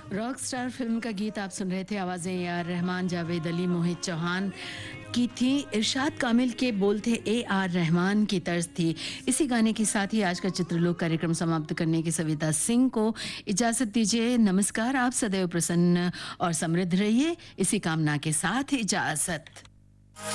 Rock star film का गीत आप सुन रहे थे। आवाजें ए आर रहमान, जावेद अली, मोहित चौहान की थी। इरशाद कामिल के बोल थे ए आर रहमान की तर्ज थी। इसी गाने के साथ ही आज का चित्रलोक कार्यक्रम समाप्त करने की सविता सिंह को इजाजत दीजिए। नमस्कार। आप सदैव प्रसन्न और समृद्ध रहिए, इसी कामना के साथ इजाजत।